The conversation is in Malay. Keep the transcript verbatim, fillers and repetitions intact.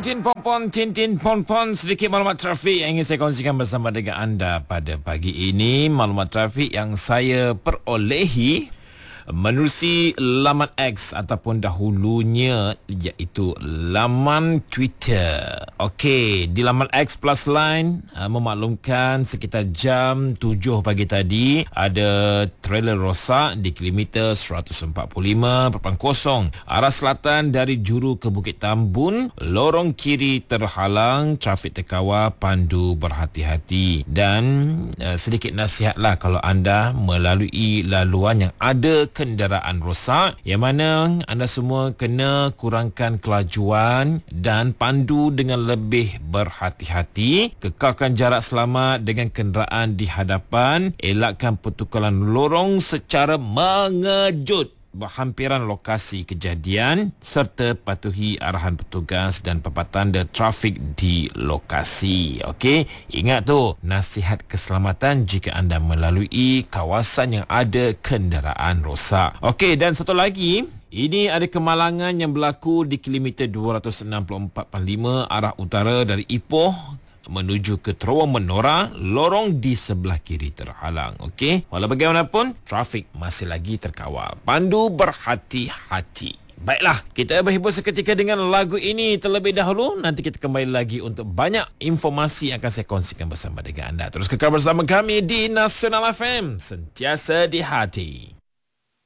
Tintin Pompon, Tintin Pompon. Sedikit maklumat trafik yang ingin saya kongsikan bersama dengan anda pada pagi ini. Maklumat trafik yang saya perolehi menerusi laman X ataupun dahulunya iaitu laman Twitter. Okey, di laman X Plus Line uh, memaklumkan sekitar jam tujuh pagi tadi ada trailer rosak di kilometer seratus empat puluh lima perpuluhan kosong arah selatan dari Juru ke Bukit Tambun. Lorong kiri terhalang, trafik terkawal, pandu berhati-hati. Dan uh, sedikit nasihatlah kalau anda melalui laluan yang ada kenderaan rosak, yang mana anda semua kena kurangkan kelajuan dan pandu dengan lebih berhati-hati. Kekalkan jarak selamat dengan kenderaan di hadapan. Elakkan pertukaran lorong secara mengejut berhampiran lokasi kejadian serta patuhi arahan petugas dan papan tanda trafik di lokasi. Okey, ingat tu nasihat keselamatan jika anda melalui kawasan yang ada kenderaan rosak. Okey, dan satu lagi, ini ada kemalangan yang berlaku di kilometer dua ratus enam puluh empat perpuluhan lima arah utara dari Ipoh menuju ke Terowong Menora. Lorong di sebelah kiri terhalang. Okey, walau bagaimanapun trafik masih lagi terkawal. Pandu berhati-hati. Baiklah, kita berhibur seketika dengan lagu ini terlebih dahulu. Nanti kita kembali lagi untuk banyak informasi yang akan saya kongsikan bersama dengan anda. Terus kekal bersama kami di Nasional F M, sentiasa di hati.